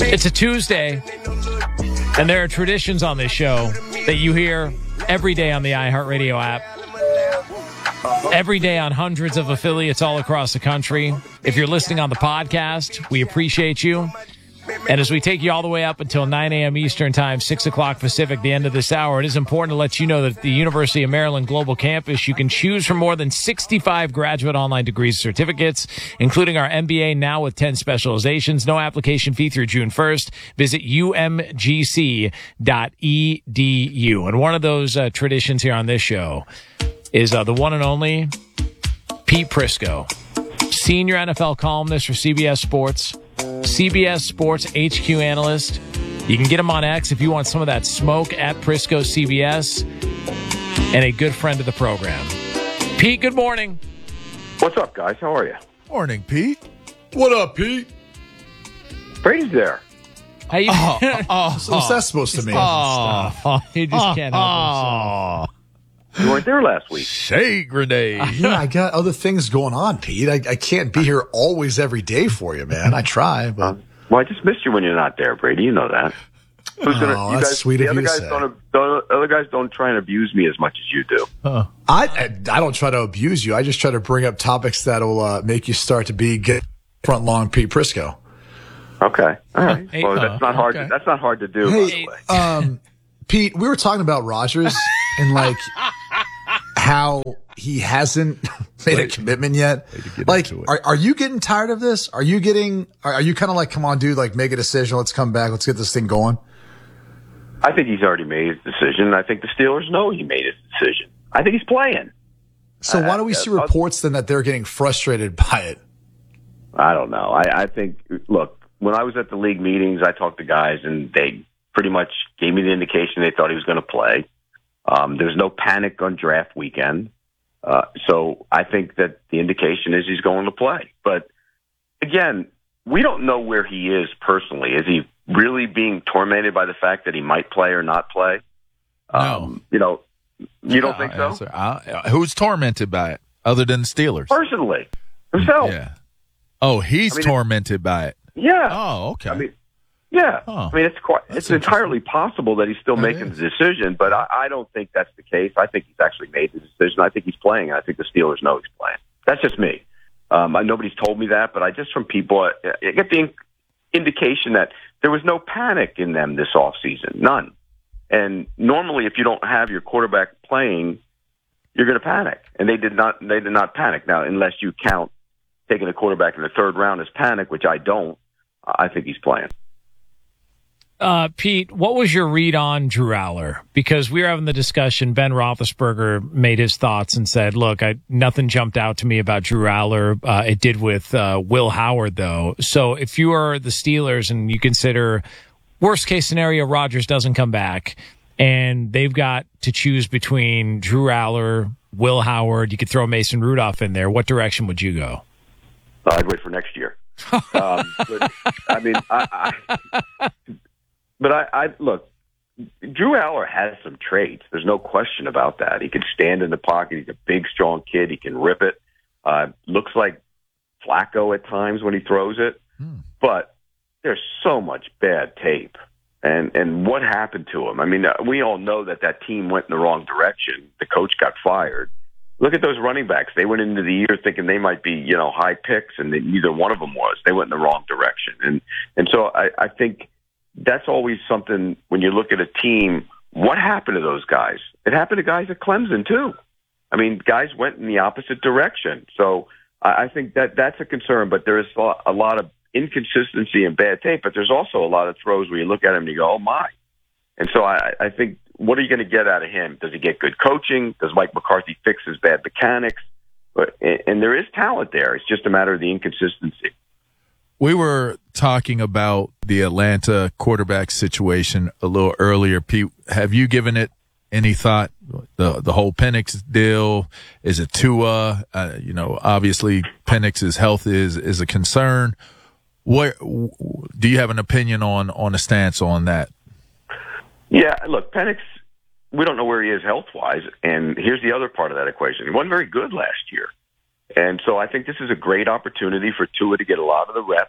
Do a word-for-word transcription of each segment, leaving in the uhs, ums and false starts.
It's a Tuesday, and there are traditions on this show that you hear every day on the iHeartRadio app, every day on hundreds of affiliates all across the country. If you're listening on the podcast, we appreciate you. And as we take you all the way up until nine a.m. Eastern Time, six o'clock Pacific, the end of this hour, it is important to let you know that at the University of Maryland Global Campus, you can choose from more than sixty-five graduate online degrees and certificates, including our M B A now with ten specializations. No application fee through June first. Visit u m g c dot e d u. And one of those uh, traditions here on this show is uh, the one and only Pete Prisco, senior N F L columnist for C B S Sports, C B S Sports H Q analyst. You can get him on X if you want some of that smoke at Prisco C B S, and a good friend of the program. Pete, good morning. What's up, guys? How are you? Morning, Pete. What up, Pete? Brady's there. How you Oh, oh, So what's that supposed to mean? Oh, oh, he just can't help himself. You weren't there last week. Shea grenade. Yeah, I got other things going on, Pete. I, I can't be here always every day for you, man. I try, but Well, I just missed you when you're not there, Brady. You know that. Who's gonna? Oh, you that's guys, sweet the of other you to guys say. don't, don't. Other guys don't try and abuse me as much as you do. Uh, I, I I don't try to abuse you. I just try to bring up topics that'll uh, make you start to be get front lawn Pete Prisco. Okay, all right. Hey, well, uh, that's not hard. okay. To, that's not hard to do. by Hey, the way. um, Pete, we were talking about Rodgers and like how he hasn't made a commitment yet. get Like, into it. are are you getting tired of this? Are you getting? Are, are you kind of like, come on, dude, like make a decision. Let's come back. Let's get this thing going. I think he's already made his decision. I think the Steelers know he made his decision. I think he's playing. So why do we Uh, see uh, reports then that they're getting frustrated by it? I don't know. I, I think, look, when I was at the league meetings, I talked to guys, and they pretty much gave me the indication they thought he was going to play. Um, there's no panic on draft weekend. Uh, so I think that the indication is he's going to play. But, again, we don't know where he is personally. Is he really being tormented by the fact that he might play or not play? No. Um, you know, you don't think I'll so? answer. I'll- who's tormented by it other than the Steelers? Personally. Himself. Yeah. Oh, he's I mean, tormented by it. Yeah. Oh, okay. I mean, yeah. Oh, I mean, it's quite, that's it's entirely possible that he's still That making is. the decision, but I, I don't think that's the case. I think he's actually made the decision. I think he's playing, and I think the Steelers know he's playing. That's just me. Um, I, nobody's told me that, but I just from people, I, I get the in, indication that there was no panic in them this offseason. None. And normally, if you don't have your quarterback playing, you're going to panic. And they did not. They did not panic. Now, unless you count taking a quarterback in the third round as panic, which I don't, I think he's playing. Uh, Pete, what was your read on Drew Aller? Because we were having the discussion. Ben Roethlisberger made his thoughts and said, look, I, nothing jumped out to me about Drew Aller. Uh, it did with uh, Will Howard, though. So if you are the Steelers and you consider worst case scenario, Rodgers doesn't come back, and they've got to choose between Drew Aller, Will Howard, you could throw Mason Rudolph in there, what direction would you go? I'd wait for next year. Um, but, I mean, I, I, but I, I look. Drew Aller has some traits. There's no question about that. He can stand in the pocket. He's a big, strong kid. He can rip it. Uh, looks like Flacco at times when he throws it. Hmm. But there's so much bad tape. And and what happened to him? I mean, uh, we all know that that team went in the wrong direction. The coach got fired. Look at those running backs. They went into the year thinking they might be, you know, high picks, and they, neither one of them was. They went in the wrong direction. And and so I, I think that's always something when you look at a team, what happened to those guys? It happened to guys at Clemson, too. I mean, guys went in the opposite direction. So I, I think that that's a concern, but there is a lot of inconsistency and bad tape, but there's also a lot of throws where you look at him and you go, oh, my. And so I, I think, what are you going to get out of him? Does he get good coaching? Does Mike McCarthy fix his bad mechanics? But, and there is talent there. It's just a matter of the inconsistency. We were talking about the Atlanta quarterback situation a little earlier. Pete, have you given it any thought? The the whole Penix deal, is it Tua? Uh, you know, obviously Penix's health is is a concern. What do you have an opinion on on a stance on that? Yeah, look, Penix, we don't know where he is health-wise, and here's the other part of that equation. He wasn't very good last year. And so I think this is a great opportunity for Tua to get a lot of the reps,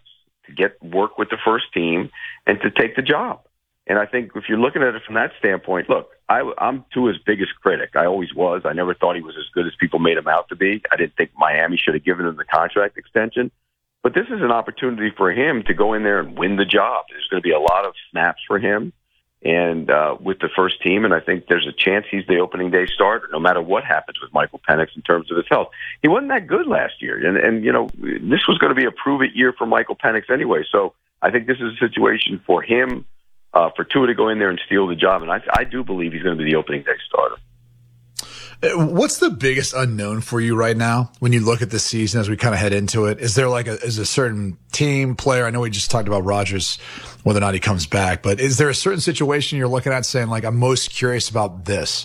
to get work with the first team and to take the job. And I think if you're looking at it from that standpoint, look, I, I'm Tua's biggest critic. I always was. I never thought he was as good as people made him out to be. I didn't think Miami should have given him the contract extension. But this is an opportunity for him to go in there and win the job. There's going to be a lot of snaps for him and uh, with the first team, and I think there's a chance he's the opening day starter, no matter what happens with Michael Penix in terms of his health. He wasn't that good last year, and, and you know, this was going to be a prove-it year for Michael Penix anyway. So I think this is a situation for him, uh, for Tua to go in there and steal the job, and I, I do believe he's going to be the opening day starter. What's the biggest unknown for you right now when you look at this season as we kind of head into it? Is there like a, is a certain team player? I know we just talked about Rodgers, whether or not he comes back, but is there a certain situation you're looking at saying, like, I'm most curious about this?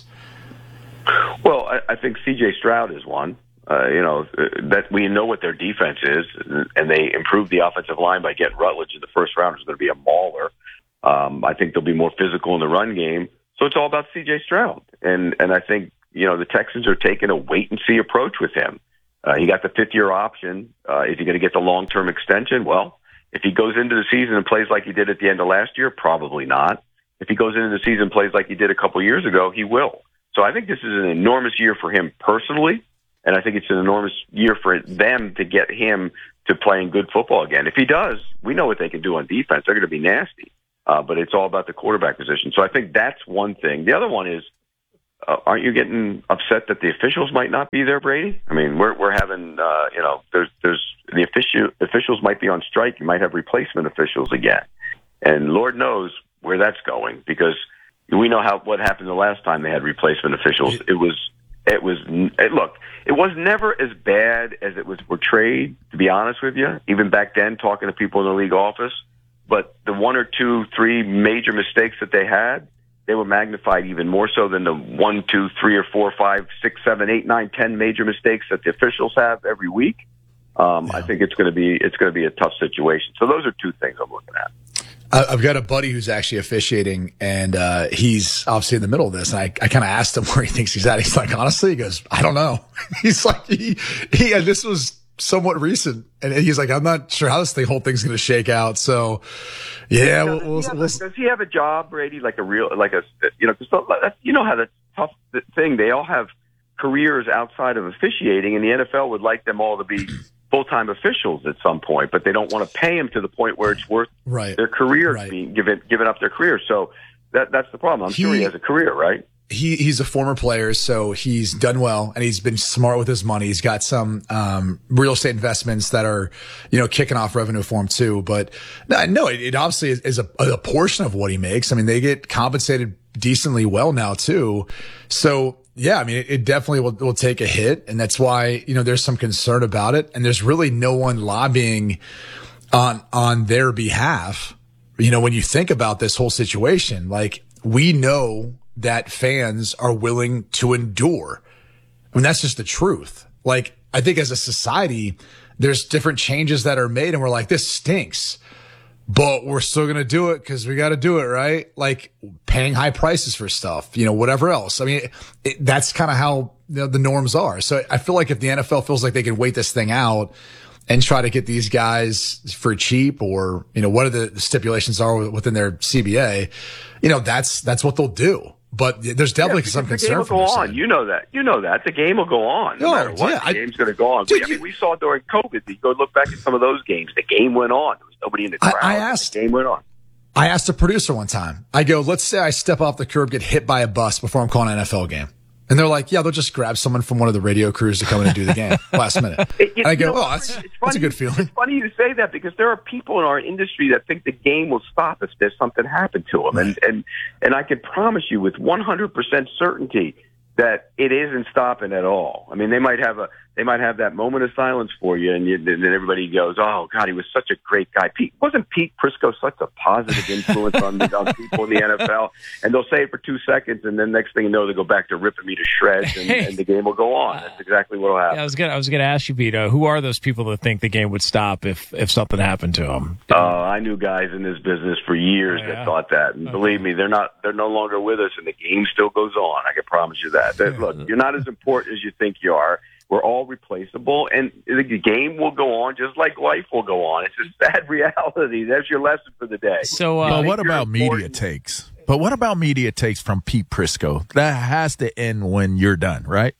Well, I, I think C J Stroud is one. Uh, you know, that we know what their defense is, and they improved the offensive line by getting Rutledge in the first round. It's going to be a mauler. Um, I think they'll be more physical in the run game. So it's all about C J Stroud. And, and I think, you know, the Texans are taking a wait-and-see approach with him. Uh, he got the fifth-year option. Uh, is he going to get the long-term extension? Well, if he goes into the season and plays like he did at the end of last year, probably not. If he goes into the season and plays like he did a couple years ago, he will. So I think this is an enormous year for him personally, and I think it's an enormous year for them to get him to playing good football again. If he does, we know what they can do on defense. They're going to be nasty, uh, but it's all about the quarterback position. So I think that's one thing. The other one is, Uh, aren't you getting upset that the officials might not be there, Brady? I mean, we're we're having, uh, you know, there's there's the official officials might be on strike. You might have replacement officials again, and Lord knows where that's going, because we know how what happened the last time they had replacement officials. It was it was it, look, it was never as bad as it was portrayed. To be honest with you, even back then, talking to people in the league office, but the one or two, three major mistakes that they had, they were magnified even more so than the one, two, three, or four, five, six, seven, eight, nine, ten major mistakes that the officials have every week. Um, yeah. I think it's going to be it's going to be a tough situation. So those are two things I'm looking at. I've got a buddy who's actually officiating, and uh, he's obviously in the middle of this. And I, I kind of asked him where he thinks he's at. He's like, honestly, he goes, I don't know. He's like, he, he and this was somewhat recent, and he's like, I'm not sure how this thing, whole thing's going to shake out. So, yeah, does, we'll, he we'll, a, does he have a job, Brady? Like a real, like a, you know, because you know how the tough thing. They all have careers outside of officiating, and the N F L would like them all to be full-time officials at some point, but they don't want to pay them to the point where it's worth right. their career right. being given, giving up their career. So that that's the problem. I'm he, sure he has a career, right? He he's a former player, so he's done well, and he's been smart with his money. He's got some um real estate investments that are, you know, kicking off revenue for him too. But no, it, it obviously is, is a, a portion of what he makes. I mean, they get compensated decently well now too. So yeah, I mean, it, it definitely will, will take a hit, and that's why, you know, there's some concern about it, and there's really no one lobbying on on their behalf. You know, when you think about this whole situation, like, we know that fans are willing to endure. I mean, that's just the truth. Like, I think as a society, there's different changes that are made, and we're like, this stinks, but we're still going to do it because we got to do it, right? Like paying high prices for stuff, you know, whatever else. I mean, it, it, that's kind of how, you know, the norms are. So I feel like if the N F L feels like they can wait this thing out and try to get these guys for cheap, or, you know, what are the stipulations are within their C B A, you know, that's, that's what they'll do. But there's definitely yeah, some the concern. The game will from go side. on. You know that. You know that. The game will go on. No, no matter what, yeah, the I, game's going to go on. Dude, we, I mean, we saw during COVID. You go look back at some of those games. The game went on. There was nobody in the crowd. I, I asked. The game went on. I asked a producer one time. I go, let's say I step off the curb, get hit by a bus before I'm calling an N F L game. And they're like, yeah, they'll just grab someone from one of the radio crews to come in and do the game last minute. It, it, and I go, oh, that's, funny, that's a good feeling. It's funny you say that, because there are people in our industry that think the game will stop if there's something happened to them. Right. And, and, and I can promise you with one hundred percent certainty that it isn't stopping at all. I mean, they might have a, they might have that moment of silence for you, and, you, and then everybody goes, oh God, he was such a great guy. Pete, wasn't Pete Prisco such a positive influence on, on people in the N F L? And they'll say it for two seconds, and then next thing you know, they go back to ripping me to shreds, and, and the game will go on. That's exactly what will happen. Yeah, I was gonna, I was gonna ask you, Vito, who are those people that think the game would stop if, if something happened to them? Oh, uh, I knew guys in this business for years oh, yeah? that thought that, and okay. believe me, they're not, they're no longer with us, and the game still goes on. I can promise you that. That look, you're not as important as you think you are. We're all replaceable, and the game will go on just like life will go on. It's a sad reality. That's your lesson for the day. So, uh, well, what about important. media takes? But what about media takes from Pete Prisco? That has to end when you're done, right?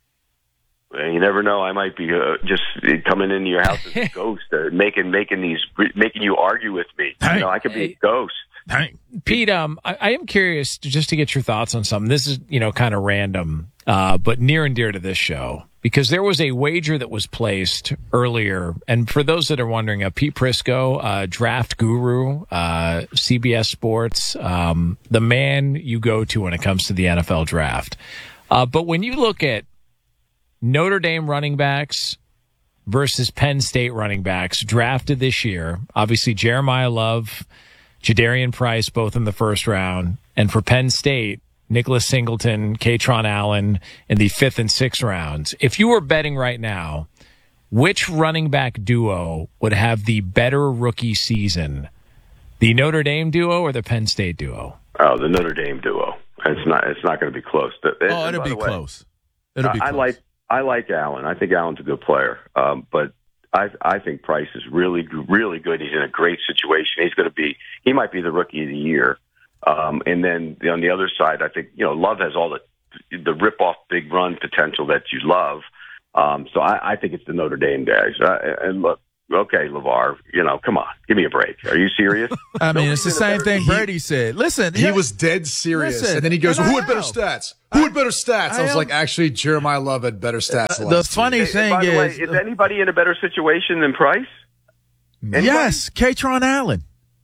You never know. I might be uh, just coming into your house as a ghost, uh, making making these making you argue with me. You know, I could be a ghost. Dang. Pete, um, I, I am curious to, just to get your thoughts on something. This is, you know, kind of random, uh, but near and dear to this show, because there was a wager that was placed earlier. And for those that are wondering, uh, Pete Prisco, uh, draft guru, uh, C B S Sports, um, the man you go to when it comes to the N F L draft. Uh, but when you look at Notre Dame running backs versus Penn State running backs drafted this year, obviously Jeremiah Love, Jadarian Price, both in the first round. And for Penn State, Nicholas Singleton, Katron Allen in the fifth and sixth rounds. If you were betting right now, which running back duo would have the better rookie season? The Notre Dame duo or the Penn State duo? Oh, the Notre Dame duo. It's not. It's not going to be close. Oh, it'll be way, close. It'll be. I close. like. I like Allen. I think Allen's a good player, um, but I, I think Price is really, really good. He's in a great situation. He's going to be. He might be the rookie of the year. Um, and then on the other side, I think, you know, Love has all the the rip-off big run potential that you love. Um, so I, I think it's the Notre Dame guys. Uh, and look, okay, LeVar, you know, come on, give me a break. Are you serious? I mean, it's the same thing Brady said. Listen, he yeah, was dead serious, listen, and then he goes, and "Who I had better am. stats? Who had better stats?" I, I was am. like, "Actually, Jeremiah Love had better stats." The funny Hey, thing by the way, is, is anybody in a better situation than Price? Anybody? yes, Katron Allen.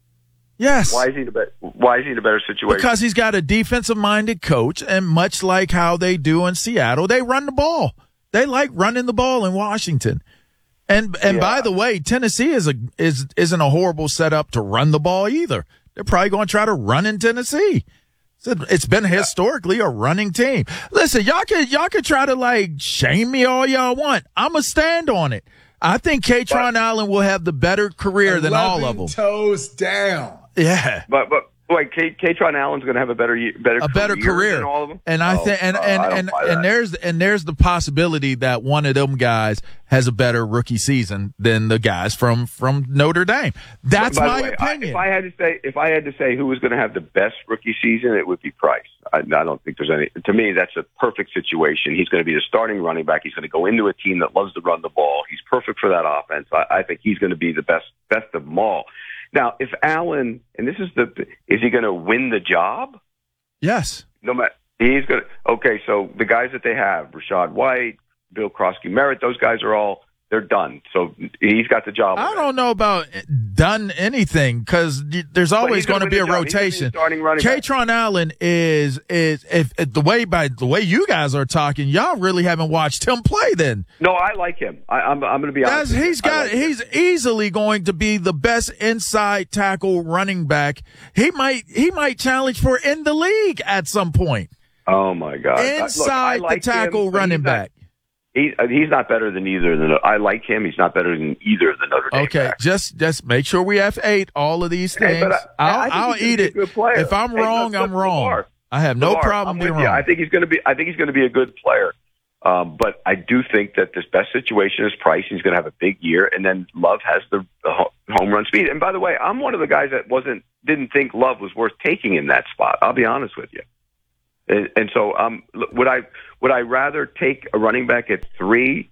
Yes. Why is he in a better? Why is he in a better situation? Because he's got a defensive-minded coach, and much like how they do in Seattle, they run the ball. They like running the ball in Washington. And and Yeah. by the way, Tennessee is a is isn't a horrible setup to run the ball either. They're probably going to try to run in Tennessee. So it's been historically a running team. Listen, y'all can y'all can try to like shame me all y'all want. I'm gonna stand on it. I think Katron Allen will have the better career than all of them. Toes down. Yeah. But but wait, K- Katron Allen's going to have a better ye- better a better career, career than all of them. and I Oh, think and uh, and I don't and, buy and that. there's and there's the possibility that one of them guys has a better rookie season than the guys from from Notre Dame. That's By the my way, I- opinion. if I had to say, if I had to say who was going to have the best rookie season, it would be Price. I, I don't think there's any. To me, that's a perfect situation. He's going to be the starting running back. He's going to go into a team that loves to run the ball. He's perfect for that offense. I, I think he's going to be the best best of them all. Now, if Allen, and this is the, is he going to win the job? yes. No matter, he's going to. Okay, so the guys that they have, Rashad White, Bill Krosky Merritt, those guys are all, they're done. So he's got the job. I don't know about done anything because there's always he's gonna going to be a win the job. He's rotation. gonna be the starting running back. Katron Allen is is if, if the way by the way you guys are talking, y'all really haven't watched him play. Then No, I like him. I, I'm, I'm going to be honest. That's, with you. he's I got like him. he's easily going to be the best inside tackle running back. He might he might challenge for in the league at some point. Oh my God! Inside Look, I like the tackle him, but running he's not- back. He, uh, he's not better than either. Than I like him. He's not better than either of the Notre Dame Okay, backs. just just make sure we have eight all of these Hey, things. but I- I I'll think I'll he's gonna eat be a it. good player. If I'm Hey, wrong, look, I'm look, wrong. LeVar. I have no LeVar, problem I'm being with you. wrong. I think he's going to be. I think he's going to be a good player. Um, but I do think that this best situation is Price. He's going to have a big year, and then Love has the, the ho- home run speed. And by the way, I'm one of the guys that wasn't didn't think Love was worth taking in that spot. I'll be honest with you. And, and so, um, would I would I rather take a running back at three?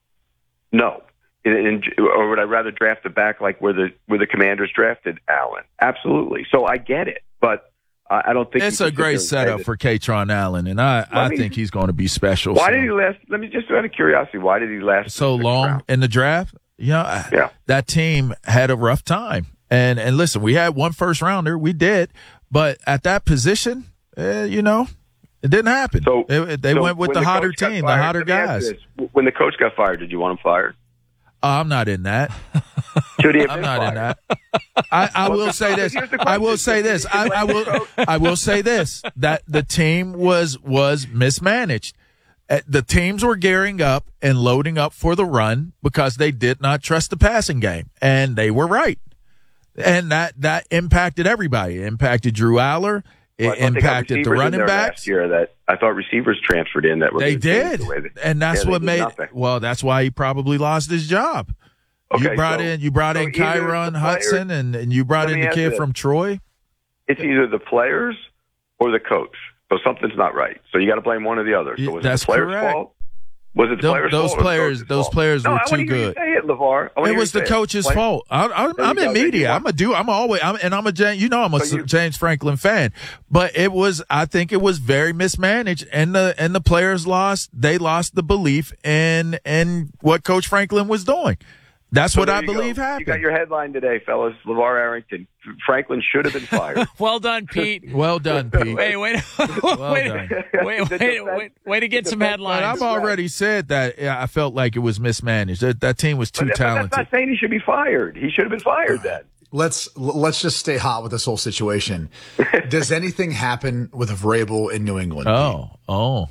No. In, in, or would I rather draft a back like where the where the Commanders drafted Allen? Absolutely. So I get it, but I, I don't think It's you a can sit there great and say setup that- for Katron Allen, and I, I me- think he's going to be special. Why so, did he last? Let me just out of curiosity. Why did he last so the sixth long round? in the draft? You know, Yeah. that team had a rough time. And and listen, we had one first rounder, we did, but at that position, uh, you know, it didn't happen. So It- it- they so went with when the hotter coach got team, the fired- hotter let me ask guys. you this. When the coach got fired, did you want him fired? Oh, I'm not in that. Should he have I'm been not fired? in that. I, I Well, will say this. here's the I will question. say this. I, I will. I will say this. That the team was was mismanaged. Uh, The teams were gearing up and loading up for the run because they did not trust the passing game, and they were right. And that that impacted everybody. It impacted Drew Aller. Well, I it thought they got impacted the receivers in running there backs. last year that I thought receivers transferred in that were They gonna change did, the way they- and that's yeah, they what did made. nothing. Well, that's why he probably lost his job. Okay, you brought so- in you brought so in either Kyron the Hudson, players- and, and you brought Let in me the ask kid you this. from Troy. It's either the players or the coach. So something's not right. So you got to blame one or the other. So was That's it the players' correct. fault? Was it the Tho- players' those fault? or the players- coach's those fault? players no, were I too wanna hear you good. Say it, LeVar. I wanna It hear was you the say it. coach's Play- fault. I, I'm, There I'm you in go, there you media. go. I'm a do. I'm always. I'm, and I'm a James. You know, I'm a So you- James Franklin fan. But it was. I think it was very mismanaged, and the and the players lost. They lost the belief in in what Coach Franklin was doing. That's So what there I you go. believe happened. You got your headline today, fellas. LeVar Arrington. Franklin should have been fired. Well done, Pete. well done, Pete. Wait, wait, Well wait, done. wait, The wait, defense- wait, way to get the some defense- But headlines. I've already said that yeah, I felt like it was mismanaged. That, that team was too But that- but talented. That's not saying he should be fired. He should have been fired then. Let's let's just stay hot with this whole situation. Does anything happen with Vrabel in New England? Oh, oh.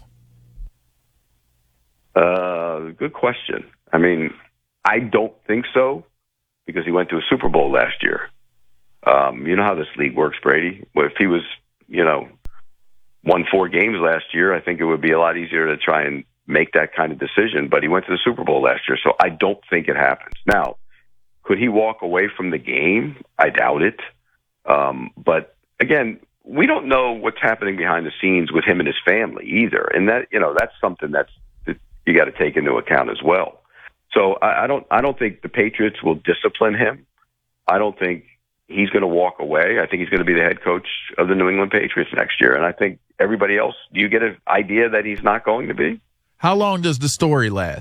Uh, good question. I mean, I don't think so because he went to a Super Bowl last year. Um, you know how this league works, Brady. Well, if he was, you know, won four games last year, I think it would be a lot easier to try and make that kind of decision. But he went to the Super Bowl last year, so I don't think it happens. Now, could he walk away from the game? I doubt it. Um, but again, we don't know what's happening behind the scenes with him and his family either, and that you know that's something that's that you got to take into account as well. So I, I don't I don't think the Patriots will discipline him. I don't think he's going to walk away. I think he's going to be the head coach of the New England Patriots next year, and I think everybody else. Do you get an idea that he's not going to be? How long does the story last?